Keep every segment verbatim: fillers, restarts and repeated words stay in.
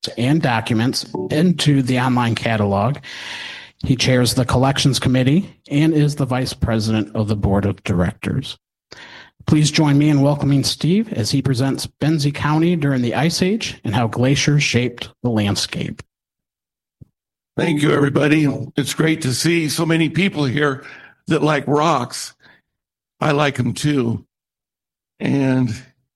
and documents into the online catalog. He chairs the Collections Committee and is the Vice President of the Board of Directors. Please join me in welcoming Steve as he presents Benzie County during the Ice Age and how glaciers shaped the landscape. Thank you, everybody. It's great to see so many people here that like rocks. I like them too. And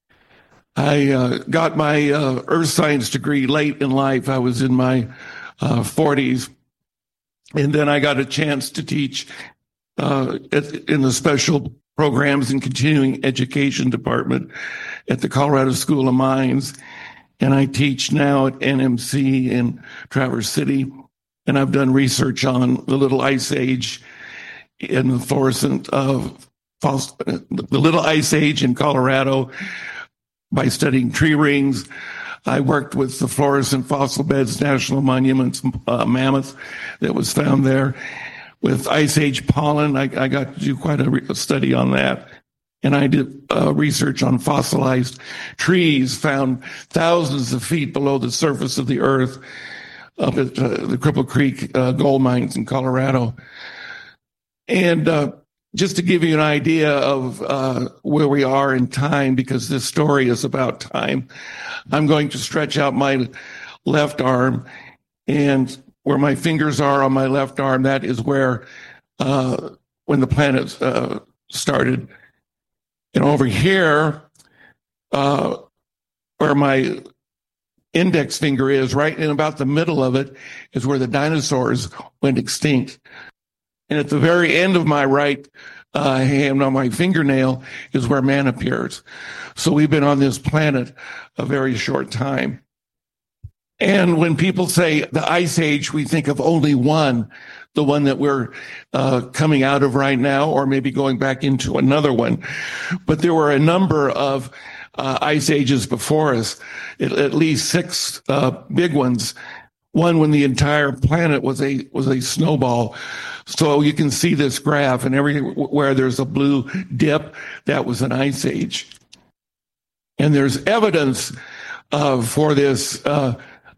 I uh, got my uh, earth science degree late in life. I was in my uh, forties. And then I got a chance to teach uh, at, in the special programs and continuing education department at the Colorado School of Mines. And I teach now at N M C in Traverse City. And I've done research on the Little Ice Age in the fluorescent of uh, the Little Ice Age in Colorado by studying tree rings. I worked with the Fluorescent Fossil Beds National Monuments uh, mammoth that was found there. With Ice Age pollen, I, I got to do quite a, re- a study on that. And I did uh, research on fossilized trees found thousands of feet below the surface of the earth up at uh, the Cripple Creek uh, gold mines in Colorado. And uh, just to give you an idea of uh, where we are in time, because this story is about time, I'm going to stretch out my left arm, and where my fingers are on my left arm, that is where uh, when the planet uh, started. And over here, uh, where my index finger is, right in about the middle of it, is where the dinosaurs went extinct. And at the very end of my right uh, hand, on my fingernail, is where man appears. So we've been on this planet a very short time. And when people say the Ice Age, we think of only one, the one that we're uh, coming out of right now, or maybe going back into another one. But there were a number of uh, Ice Ages before us, at, at least six uh, big ones. One when the entire planet was a was a snowball. So you can see this graph, and everywhere there's a blue dip, that was an Ice Age. And there's evidence uh, for this uh,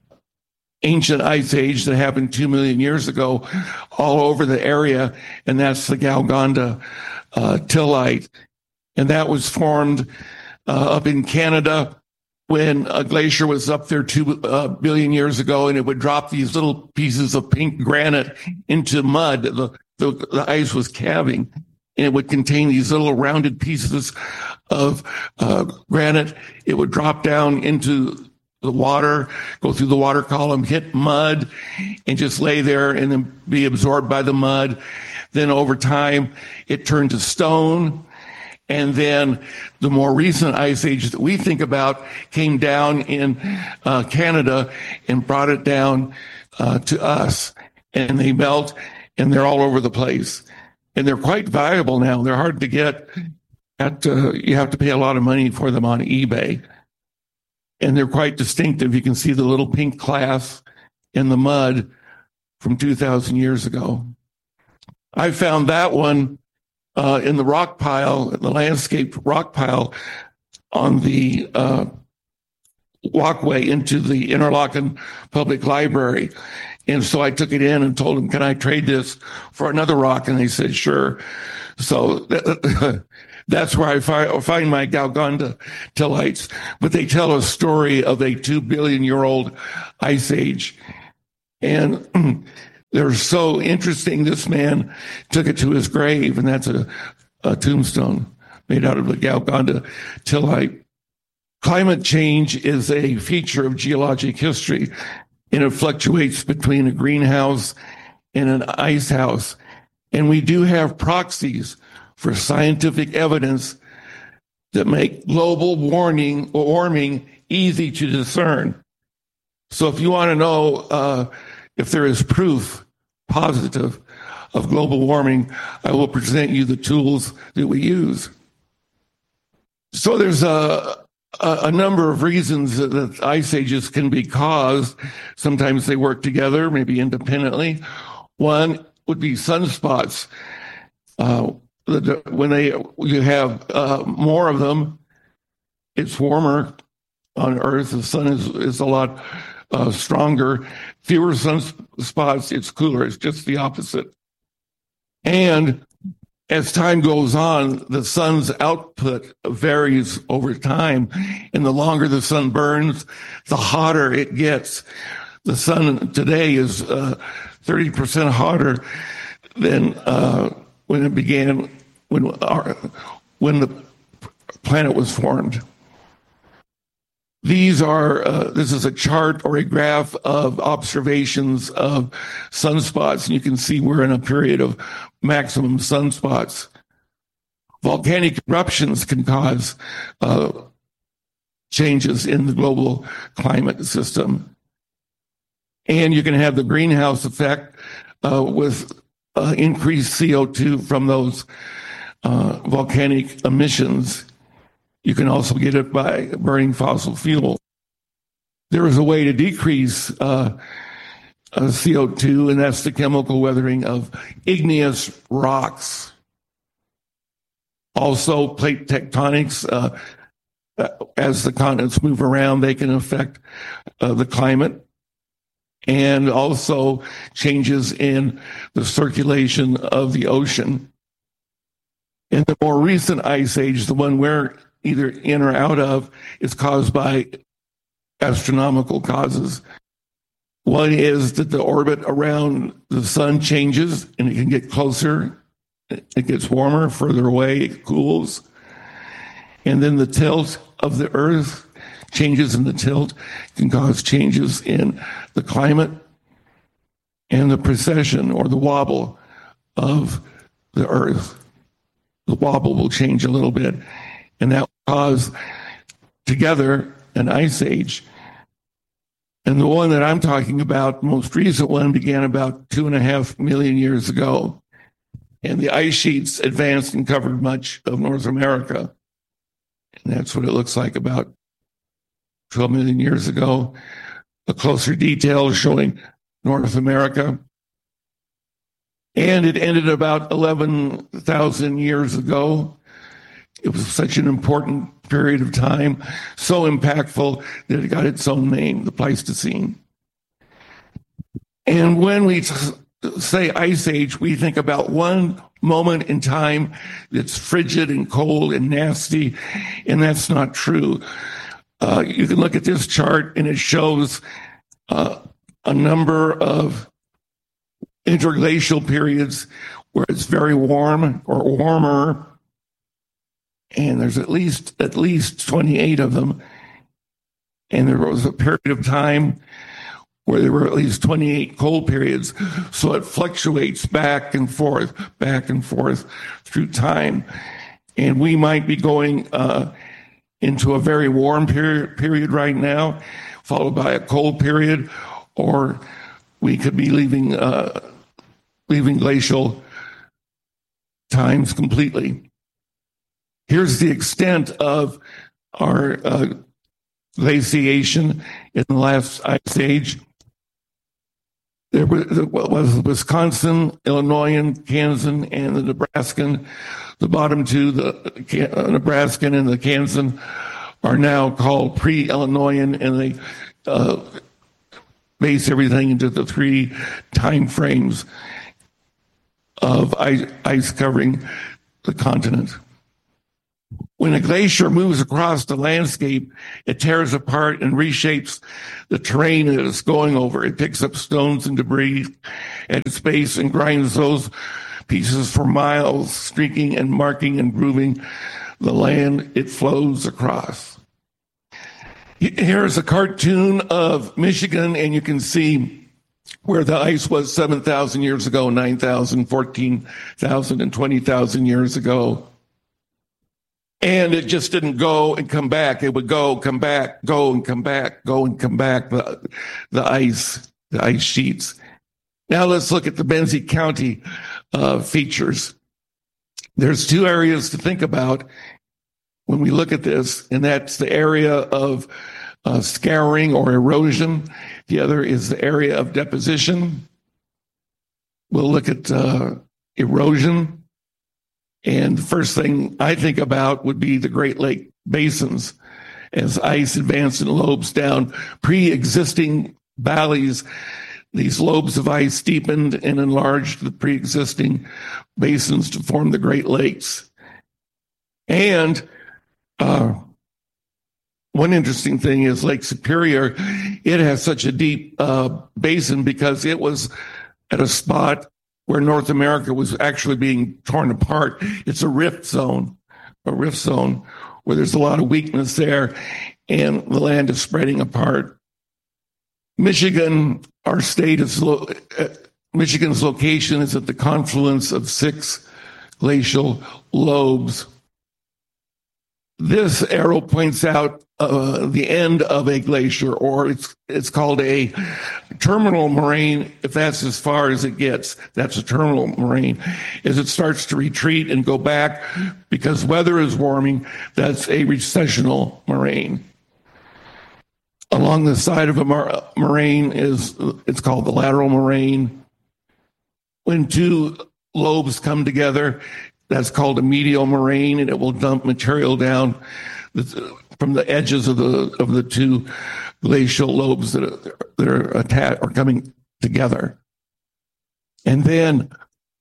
ancient Ice Age that happened two million years ago all over the area, and that's the Galgonda uh, Tillite. And that was formed uh, up in Canada when a glacier was up there two uh, billion years ago, and it would drop these little pieces of pink granite into mud. The, the, the ice was calving, and it would contain these little rounded pieces of uh, granite. It would drop down into the water, go through the water column, hit mud, and just lay there and then be absorbed by the mud. Then over time, it turned to stone. And then the more recent ice age that we think about came down in uh, Canada and brought it down uh, to us. And they melt, and they're all over the place. And they're quite valuable now. They're hard to get. At uh, you have to pay a lot of money for them on eBay. And they're quite distinctive. You can see the little pink class in the mud from two thousand years ago. I found that one Uh, in the rock pile, the landscape rock pile on the uh, walkway into the Interlochen Public Library. And so I took it in and told them, can I trade this for another rock? And they said, sure. So that, that's where I fi- find my Galgonda Tillites. But they tell a story of a two billion year old ice age. And they're so interesting. This man took it to his grave, and that's a, a tombstone made out of the Galgonda Tillite. Climate change is a feature of geologic history, and it fluctuates between a greenhouse and an ice house. And we do have proxies for scientific evidence that make global warming, warming easy to discern. So if you want to know uh, if there is proof positive of global warming, I will present you the tools that we use. So there's a, a, a number of reasons that, that ice ages can be caused. Sometimes they work together, maybe independently. One would be sunspots. Uh, the, when they you have uh, more of them, it's warmer on Earth. The sun is, is a lot uh, stronger. Fewer sunspots, it's cooler. It's just the opposite. And as time goes on, the sun's output varies over time. And the longer the sun burns, the hotter it gets. The sun today is uh, thirty percent hotter than uh, when it began, when, our, when the planet was formed. These are, uh, this is a chart or a graph of observations of sunspots, and you can see we're in a period of maximum sunspots. Volcanic eruptions can cause uh, changes in the global climate system. And you can have the greenhouse effect uh, with uh, increased C O two from those uh, volcanic emissions. You can also get it by burning fossil fuel. There is a way to decrease uh, uh, C O two, and that's the chemical weathering of igneous rocks. Also, plate tectonics, uh, as the continents move around, they can affect uh, the climate. And also changes in the circulation of the ocean. In the more recent ice age, the one we're either in or out of, is caused by astronomical causes. One is that the orbit around the sun changes and it can get closer, it gets warmer, further away, it cools. And then the tilt of the Earth, changes in the tilt can cause changes in the climate and the precession or the wobble of the Earth. The wobble will change a little bit, and that will cause together an ice age. And the one that I'm talking about, the most recent one, began about two and a half million years ago. And the ice sheets advanced and covered much of North America. And that's what it looks like about twelve million years ago. A closer detail showing North America. And it ended about eleven thousand years ago. It was such an important period of time, so impactful that it got its own name, the Pleistocene. And when we say ice age, we think about one moment in time that's frigid and cold and nasty, and that's not true. Uh, you can look at this chart, and it shows uh, a number of interglacial periods where it's very warm or warmer, and there's at least at least twenty-eight of them. And there was a period of time where there were at least twenty-eight cold periods. So it fluctuates back and forth, back and forth through time. And we might be going uh, into a very warm period, period right now, followed by a cold period, or we could be leaving uh, leaving glacial times completely. Here's the extent of our uh, glaciation in the last ice age. There was, was Wisconsin, Illinois, Kansas, and the Nebraskan. The bottom two, the uh, Nebraskan and the Kansas, are now called pre-Illinoian, and they uh, base everything into the three time frames of ice, ice covering the continent. When a glacier moves across the landscape, it tears apart and reshapes the terrain that it's going over. It picks up stones and debris at its base and grinds those pieces for miles, streaking and marking and grooving the land it flows across. Here's a cartoon of Michigan, and you can see where the ice was seven thousand years ago, nine thousand, fourteen thousand, and twenty thousand years ago. And it just didn't go and come back. It would go, come back, go and come back, go and come back, the, the ice, the ice sheets. Now let's look at the Benzie County uh, features. There's two areas to think about when we look at this, and that's the area of uh, scouring or erosion. The other is the area of deposition. We'll look at uh, erosion. And the first thing I think about would be the Great Lake basins as ice advanced in lobes down pre-existing valleys, these lobes of ice deepened and enlarged the pre-existing basins to form the Great Lakes. And uh, one interesting thing is Lake Superior, it has such a deep uh, basin because it was at a spot where North America was actually being torn apart. It's a rift zone, a rift zone where there's a lot of weakness there and the land is spreading apart. Michigan, our state is, lo- uh, Michigan's location is at the confluence of six glacial lobes. This arrow points out uh, the end of a glacier, or it's it's called a terminal moraine. If that's as far as it gets, that's a terminal moraine. As it starts to retreat and go back because weather is warming, that's a recessional moraine. Along the side of a mor- moraine is, it's called the lateral moraine. When two lobes come together, that's called a medial moraine, and it will dump material down the, from the edges of the of the two glacial lobes that are, that are attached or coming together. And then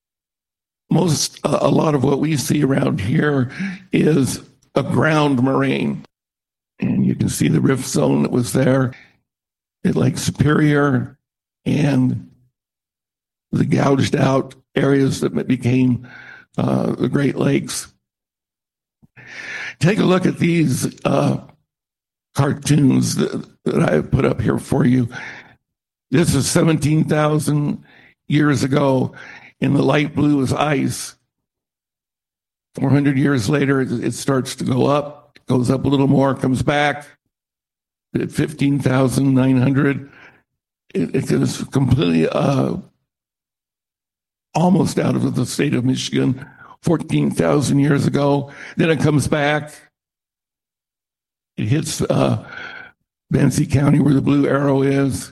most uh, a lot of what we see around here is a ground moraine, and you can see the rift zone that was there at Lake Superior and the gouged out areas that became Uh, the Great Lakes. Take a look at these uh, cartoons that, that I have put up here for you. This is seventeen thousand years ago, and the light blue is ice. four hundred years later, it, it starts to go up, goes up a little more, comes back at fifteen thousand nine hundred. It, it is completely uh, almost out of the state of Michigan fourteen thousand years ago. Then it comes back. It hits uh, Benzie County where the blue arrow is.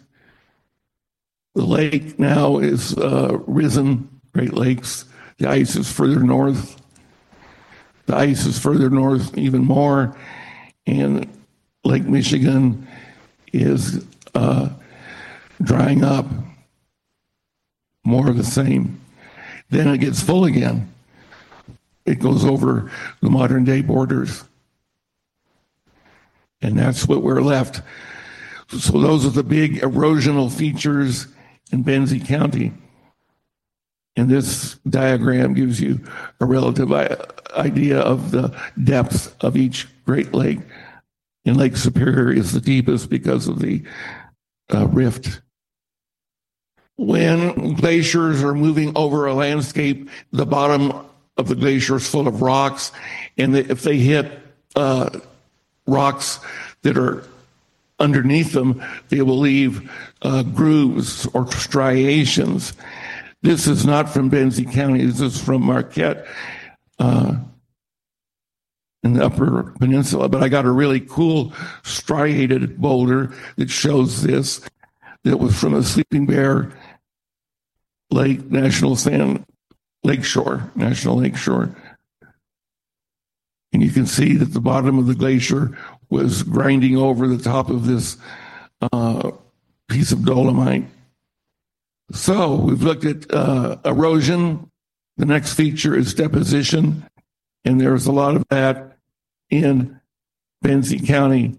The lake now is uh, risen, Great Lakes. The ice is further north. The ice is further north even more. And Lake Michigan is uh, drying up. More of the same. Then it gets full again. It goes over the modern day borders. And that's what we're left. So those are the big erosional features in Benzie County. And this diagram gives you a relative idea of the depth of each Great Lake. And Lake Superior is the deepest because of the uh, rift. When glaciers are moving over a landscape, the bottom of the glacier is full of rocks, and if they hit uh, rocks that are underneath them, they will leave uh, grooves or striations. This is not from Benzie County. This is from Marquette uh, in the Upper Peninsula, but I got a really cool striated boulder that shows this. That was from a Sleeping Bear Lake National Sand Lakeshore, National Lakeshore. And you can see that the bottom of the glacier was grinding over the top of this uh, piece of dolomite. So we've looked at uh, erosion. The next feature is deposition. And there's a lot of that in Benzie County.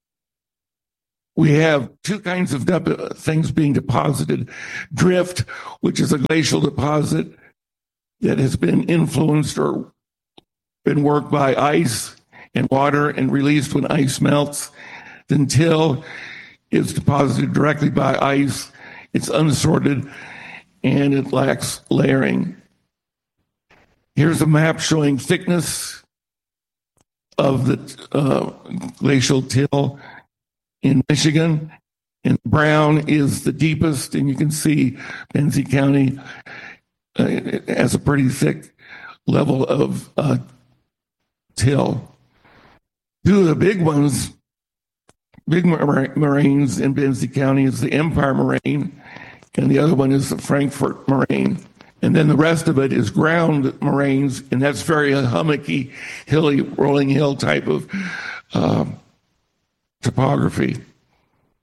We have two kinds of dep- things being deposited. Drift, which is a glacial deposit that has been influenced or been worked by ice and water and released when ice melts. Then till is deposited directly by ice. It's unsorted and it lacks layering. Here's a map showing thickness of the uh, glacial till in Michigan, and brown is the deepest, and you can see Benzie County uh, has a pretty thick level of uh, till. Two of the big ones, big moraines in Benzie County is the Empire Moraine, and the other one is the Frankfurt Moraine. And then the rest of it is ground moraines, and that's very hummocky, hilly, rolling hill type of uh, topography.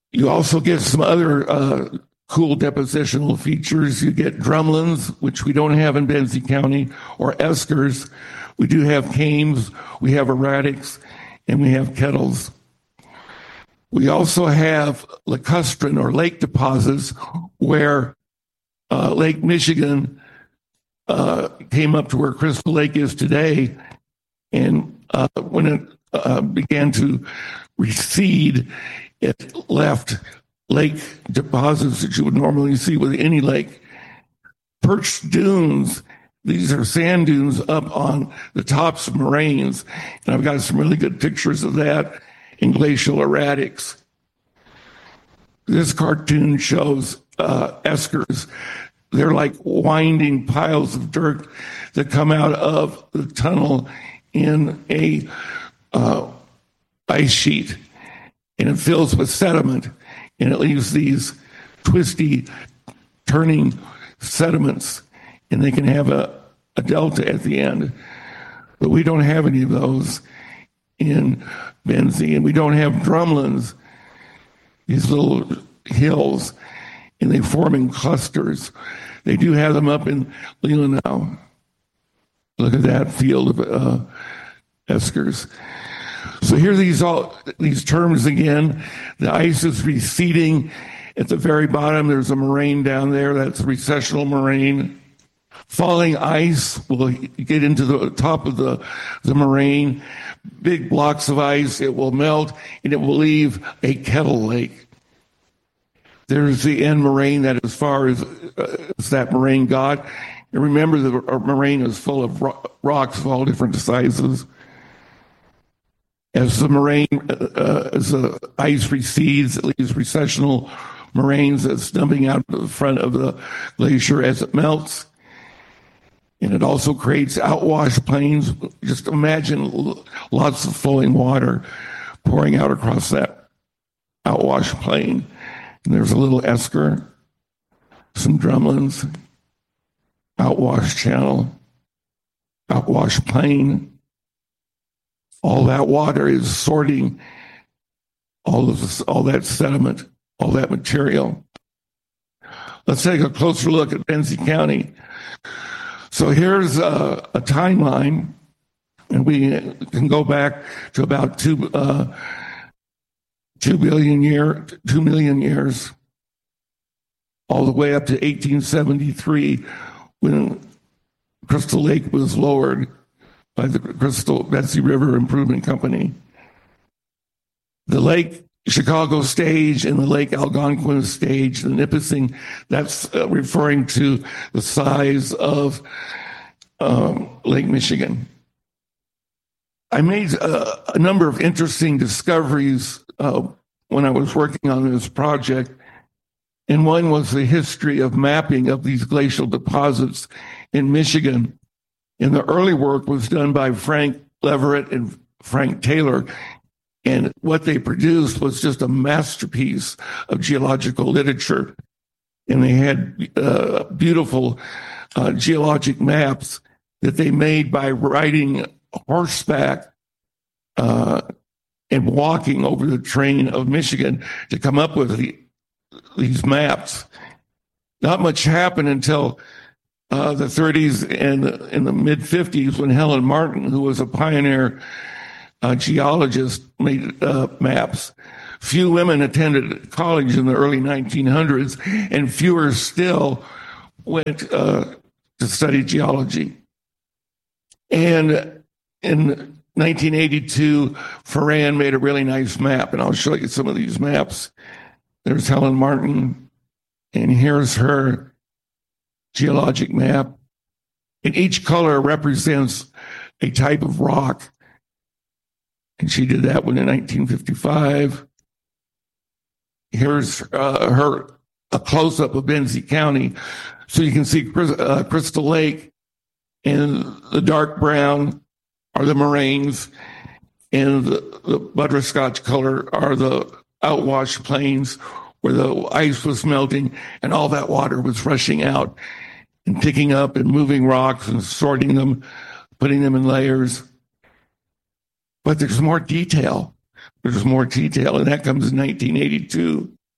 You also get some other uh, cool depositional features. You get drumlins, which we don't have in Benzie County, or eskers. We do have cames, we have erratics, and we have kettles. We also have lacustrine or lake deposits where uh, Lake Michigan uh, came up to where Crystal Lake is today. And uh, when it uh, began to recede, it left lake deposits that you would normally see with any lake. Perched dunes, these are sand dunes up on the tops of moraines. And I've got some really good pictures of that in glacial erratics. This cartoon shows uh, eskers. They're like winding piles of dirt that come out of the tunnel in a uh, ice sheet, and it fills with sediment, and it leaves these twisty, turning sediments, and they can have a, a delta at the end. But we don't have any of those in Benzie, and we don't have drumlins, these little hills, and they form in clusters. They do have them up in Leelanau. Look at that field of uh, eskers. So here are these all these terms again. The ice is receding. At the very bottom, there's a moraine down there. That's recessional moraine. Falling ice will get into the top of the, the moraine. Big blocks of ice, it will melt, and it will leave a kettle lake. There's the end moraine that as far as, uh, as that moraine got. And remember, the moraine is full of ro- rocks of all different sizes. As the moraine, uh, as the ice recedes, it leaves recessional moraines that's dumping out of the front of the glacier as it melts. And it also creates outwash plains. Just imagine lots of flowing water pouring out across that outwash plain. And there's a little esker, some drumlins, outwash channel, outwash plain. All that water is sorting all of this, all that sediment, all that material. Let's take a closer look at Benzie County. So here's a, a timeline, and we can go back to about two, uh, two billion year, two million years, all the way up to eighteen seventy-three, when Crystal Lake was lowered by the Crystal Betsy River Improvement Company. The Lake Chicago stage and the Lake Algonquin stage, the Nipissing, that's uh, referring to the size of um, Lake Michigan. I made uh, a number of interesting discoveries uh, when I was working on this project, and one was the history of mapping of these glacial deposits in Michigan. And the early work was done by Frank Leverett and Frank Taylor. And what they produced was just a masterpiece of geological literature. And they had uh, beautiful uh, geologic maps that they made by riding horseback uh, and walking over the terrain of Michigan to come up with the, these maps. Not much happened until uh, the thirties and in the mid fifties when Helen Martin, who was a pioneer Uh, geologists made uh, maps. Few women attended college in the early nineteen hundreds, and fewer still went uh, to study geology. And in nineteen eighty-two, Ferran made a really nice map, and I'll show you some of these maps. There's Helen Martin, and here's her geologic map. And each color represents a type of rock. And she did that one in nineteen fifty-five. Here's uh, her, a close-up of Benzie County. So you can see uh, Crystal Lake, and the dark brown are the moraines, and the, the butterscotch color are the outwash plains where the ice was melting and all that water was rushing out and picking up and moving rocks and sorting them, putting them in layers. But there's more detail. There's more detail, and that comes in nineteen eighty-two.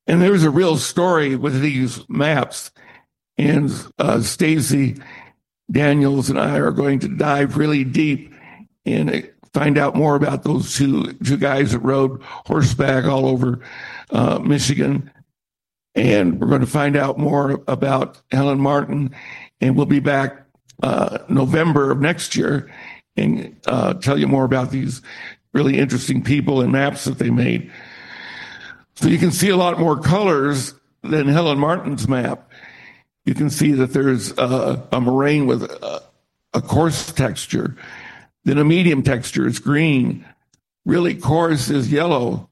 And there's a real story with these maps. And uh, Stacy Daniels and I are going to dive really deep and find out more about those two, two guys that rode horseback all over uh, Michigan. And we're going to find out more about Helen Martin. And we'll be back uh, November of next year and uh, tell you more about these really interesting people and maps that they made. So you can see a lot more colors than Helen Martin's map. You can see that there's uh, a moraine with a, a coarse texture. Then a medium texture is green. Really coarse is yellow.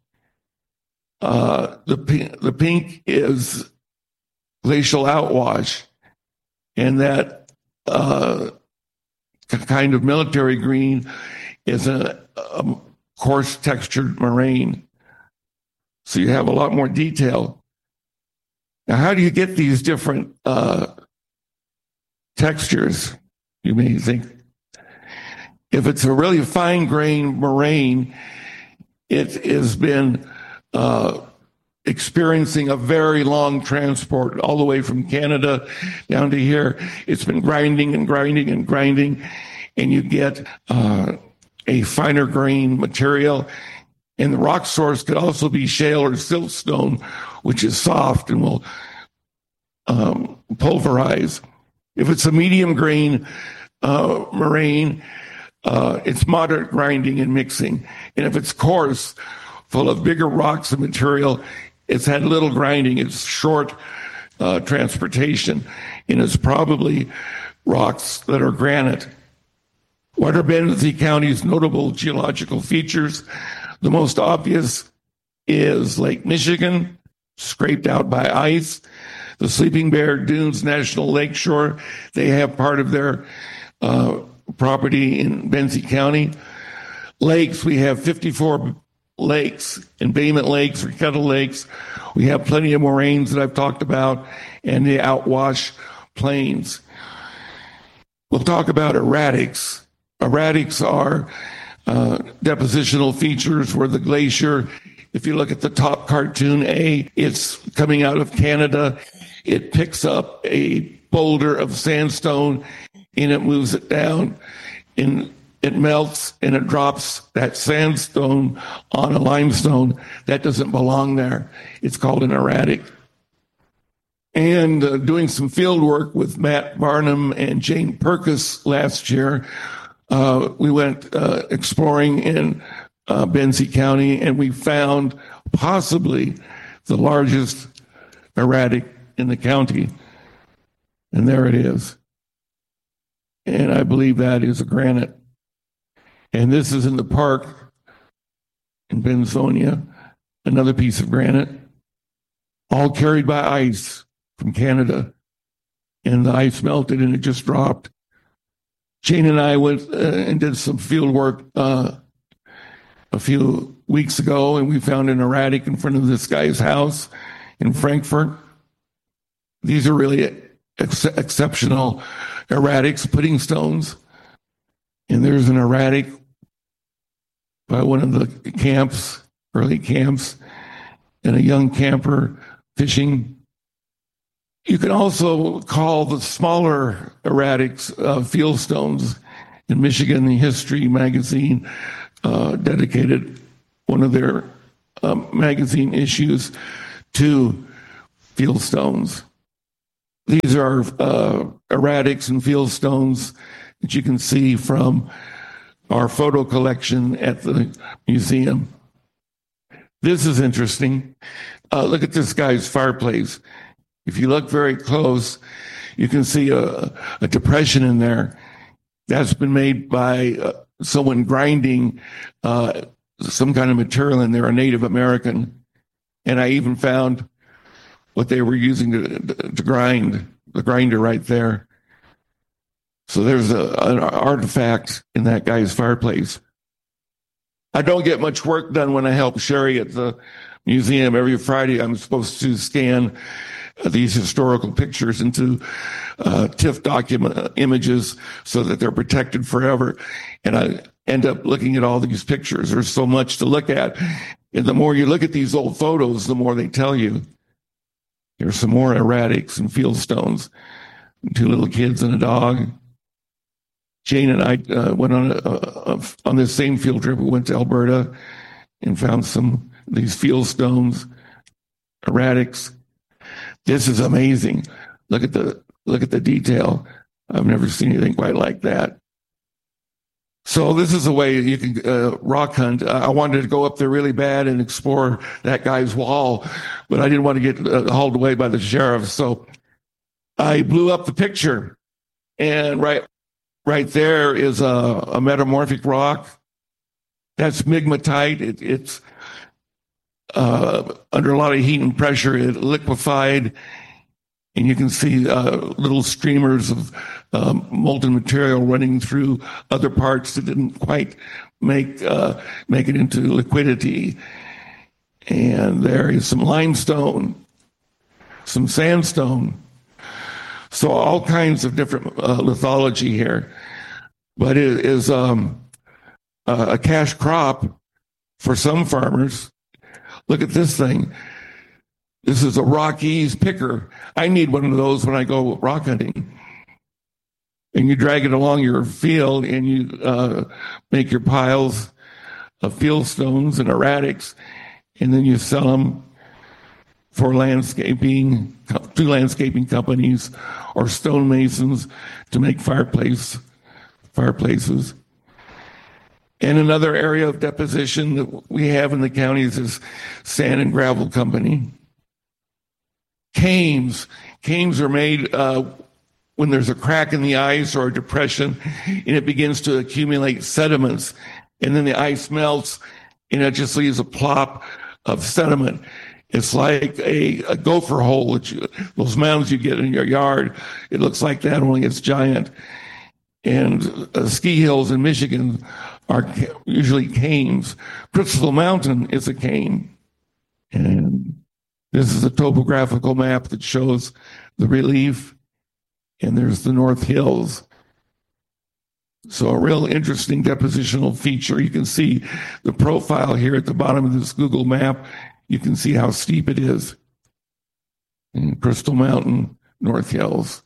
Uh, the, pink, the pink is glacial outwash. And that uh, kind of military green is a, a coarse textured moraine. So you have a lot more detail. Now, how do you get these different uh, textures? You may think. If it's a really fine-grained moraine, it has been uh, experiencing a very long transport all the way from Canada down to here. It's been grinding and grinding and grinding, and you get uh, a finer grain material. And the rock source could also be shale or siltstone, which is soft and will um, pulverize. If it's a medium grain uh, moraine, uh, it's moderate grinding and mixing. And if it's coarse, full of bigger rocks and material, it's had little grinding. It's short uh, transportation, and it's probably rocks that are granite. What are Benzie County's notable geological features? The most obvious is Lake Michigan, scraped out by ice. The Sleeping Bear Dunes National Lakeshore, they have part of their uh, property in Benzie County. Lakes, we have fifty-four lakes, embayment lakes or kettle lakes. We have plenty of moraines that I've talked about, and the outwash plains. We'll talk about erratics. Erratics are uh, depositional features where the glacier, if you look at the top cartoon A, it's coming out of Canada. It picks up a boulder of sandstone and it moves it down, and it melts and it drops that sandstone on a limestone that doesn't belong there. It's called an erratic. And uh, doing some field work with Matt Barnum and Jane Perkis last year, uh, we went uh, exploring in uh, Benzie County, and we found possibly the largest erratic in the county. And there it is. And I believe that is a granite. And this is in the park in Benzonia, another piece of granite, all carried by ice from Canada. And the ice melted and it just dropped. Jane and I went uh, and did some field work uh, a few weeks ago, and we found an erratic in front of this guy's house in Frankfurt. These are really ex- exceptional erratics, pudding stones. And there's an erratic by one of the camps, early camps, and a young camper fishing. You can also call the smaller erratics uh, fieldstones. In Michigan, the History magazine uh, dedicated one of their um, magazine issues to fieldstones. These are uh, erratics and fieldstones that you can see from our photo collection at the museum. This is interesting. Uh, look at this guy's fireplace. If you look very close, you can see a, a depression in there. That's been made by uh, someone grinding uh, some kind of material in there, a Native American. And I even found what they were using to, to grind, the grinder right there. So there's a, an artifact in that guy's fireplace. I don't get much work done when I help Sherry at the museum. Every Friday, I'm supposed to scan uh, these historical pictures into uh, TIFF document uh, images so that they're protected forever. And I end up looking at all these pictures. There's so much to look at. And the more you look at these old photos, the more they tell you. Here's some more erratics and fieldstones. Two little kids and a dog. Jane and I uh, went on a, a, a, on this same field trip. We went to Alberta and found some of these fieldstones, erratics. This is amazing. Look at the look at the detail. I've never seen anything quite like that. So this is a way you can uh, rock hunt. I wanted to go up there really bad and explore that guy's wall, but I didn't want to get uh, hauled away by the sheriff. So I blew up the picture, and right, right there is a, a metamorphic rock. That's migmatite. It, it's uh, under a lot of heat and pressure. It liquefied, and you can see uh, little streamers of um, molten material running through other parts that didn't quite make uh, make it into liquidity. And there is some limestone, some sandstone. So all kinds of different uh, lithology here. But it is um, a cash crop for some farmers. Look at this thing. This is a Rockies picker. I need one of those when I go rock hunting. And you drag it along your field and you uh, make your piles of fieldstones and erratics, and then you sell them for landscaping, to landscaping companies or stonemasons to make fireplace, fireplaces. And another area of deposition that we have in the counties is sand and gravel company. Cames. Cames are made uh, when there's a crack in the ice or a depression, and it begins to accumulate sediments, and then the ice melts, and it just leaves a plop of sediment. It's like a, a gopher hole, that you, those mounds you get in your yard. It looks like that, only it's giant. And uh, ski hills in Michigan are usually cames. Crystal Mountain is a cane. And this is a topographical map that shows the relief. And there's the North Hills. So a real interesting depositional feature. You can see the profile here at the bottom of this Google map. You can see how steep it is. And Crystal Mountain, North Hills.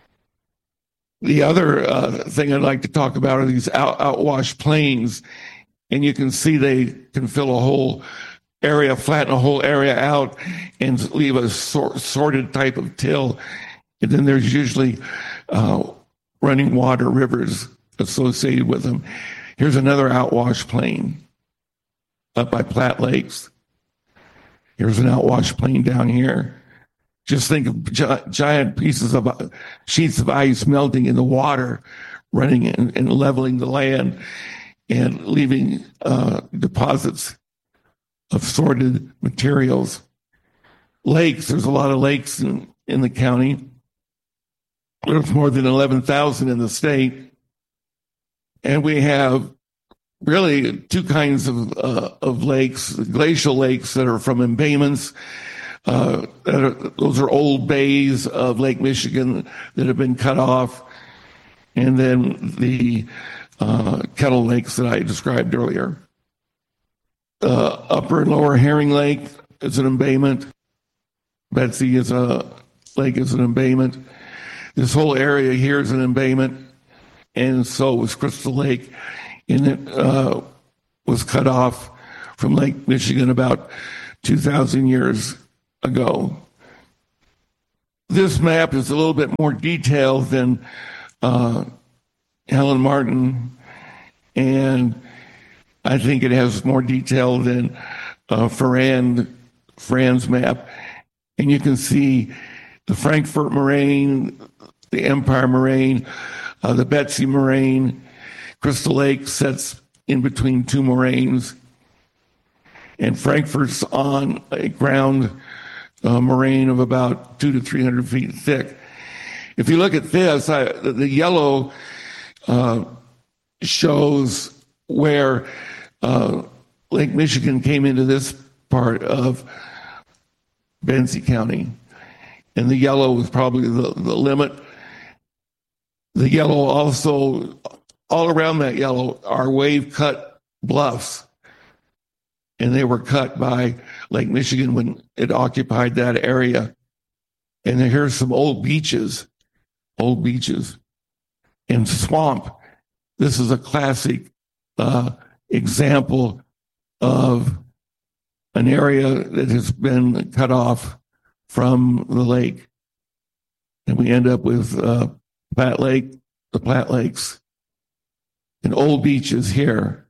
The other uh, thing I'd like to talk about are these out, outwash plains. And you can see they can fill a whole area, flatten a whole area out and leave a sor- sorted type of till. And then there's usually uh, running water, rivers associated with them. Here's another outwash plain up by Platte Lakes. Here's an outwash plain down here. Just think of gi- giant pieces of uh, sheets of ice melting in the water, running and, and leveling the land and leaving uh, deposits of sorted materials. Lakes, there's a lot of lakes in, in the county. There's more than eleven thousand in the state. And we have really two kinds of uh, of lakes, glacial lakes that are from embayments. Uh, that are, those are old bays of Lake Michigan that have been cut off. And then the uh, kettle lakes that I described earlier. Uh, Upper and Lower Herring Lake is an embayment. Betsy is a lake is an embayment. This whole area here is an embayment, and so was Crystal Lake, and it uh, was cut off from Lake Michigan about two thousand years ago. This map is a little bit more detailed than uh, Helen Martin, and I think it has more detail than uh, Ferrand, Fran's map. And you can see the Frankfurt Moraine, the Empire Moraine, uh, the Betsy Moraine. Crystal Lake sits in between two moraines. And Frankfurt's on a ground uh, moraine of about two to three hundred feet thick. If you look at this, I, the, the yellow uh, shows where uh, Lake Michigan came into this part of Benzie County. And the yellow was probably the, the limit. The yellow also, all around that yellow are wave-cut bluffs. And they were cut by Lake Michigan when it occupied that area. And here's some old beaches, old beaches and swamp. This is a classic uh, example of an area that has been cut off from the lake. And we end up with uh, Platte Lake, the Platte Lakes, and old beaches here.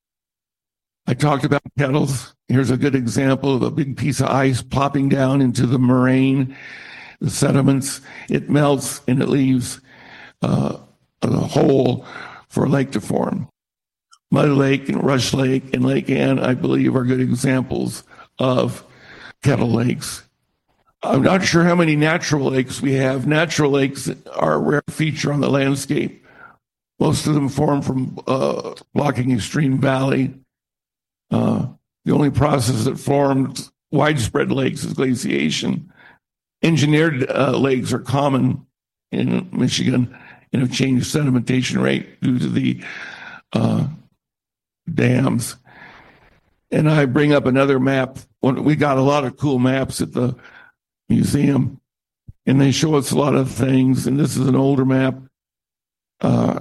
I talked about kettles. Here's a good example of a big piece of ice plopping down into the moraine, the sediments. It melts and it leaves uh, a hole for a lake to form. Mud Lake and Rush Lake and Lake Ann, I believe, are good examples of kettle lakes. I'm not sure how many natural lakes we have. Natural lakes are a rare feature on the landscape. Most of them form from uh, blocking a stream valley. Uh, the only process that formed widespread lakes is glaciation. Engineered uh, lakes are common in Michigan and have changed sedimentation rate due to the uh, dams. And I bring up another map. We got a lot of cool maps at the museum, and they show us a lot of things. And this is an older map. Uh,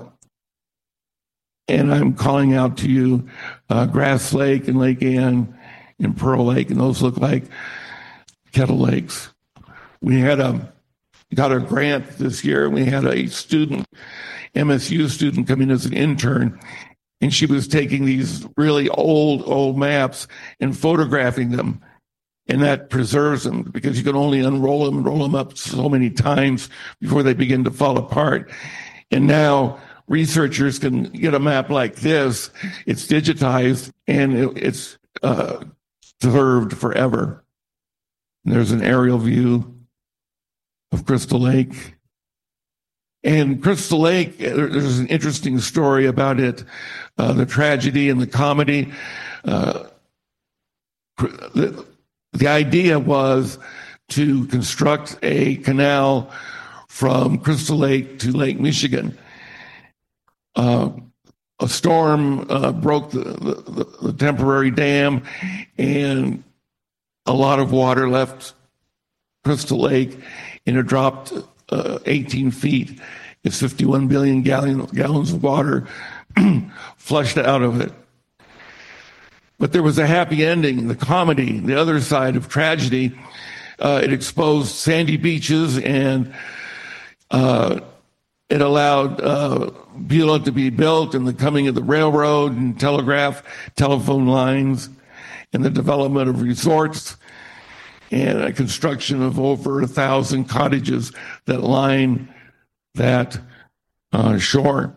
and I'm calling out to you uh, Grass Lake and Lake Ann and Pearl Lake, and those look like kettle lakes. We had a got a grant this year, and we had a student, M S U student, come in as an intern, and she was taking these really old, old maps and photographing them. And that preserves them because you can only unroll them and roll them up so many times before they begin to fall apart. And now researchers can get a map like this. It's digitized and it, it's uh, preserved forever. And there's an aerial view of Crystal Lake. And Crystal Lake, there's an interesting story about it, uh, the tragedy and the comedy. Uh, the, The idea was to construct a canal from Crystal Lake to Lake Michigan. Uh, a storm uh, broke the, the, the temporary dam, and a lot of water left Crystal Lake, and it dropped uh, eighteen feet. It's fifty-one billion gallon, gallons of water flushed out of it. But there was a happy ending, the comedy, the other side of tragedy. Uh, it exposed sandy beaches, and uh, it allowed uh, Beulah to be built, and the coming of the railroad and telegraph, telephone lines, and the development of resorts, and a construction of over a thousand cottages that line that uh, shore.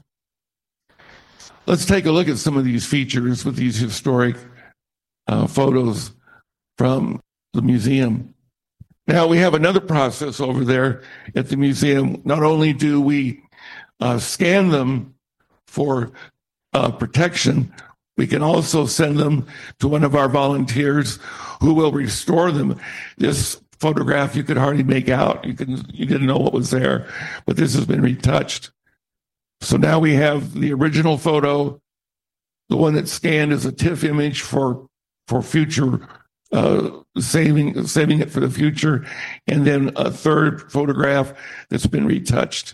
Let's take a look at some of these features with these historic uh, photos from the museum. Now, we have another process over there at the museum. Not only do we uh, scan them for uh, protection, we can also send them to one of our volunteers who will restore them. This photograph you could hardly make out. You, can, you didn't know what was there, but this has been retouched. So now we have the original photo. The one that's scanned is a TIFF image for for future uh, saving saving it for the future, and then a third photograph that's been retouched.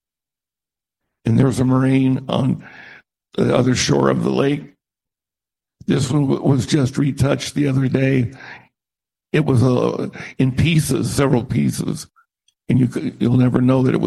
And there's a moraine on the other shore of the lake. This one was just retouched the other day. It was uh, in pieces, several pieces, and you could, you'll never know that it was.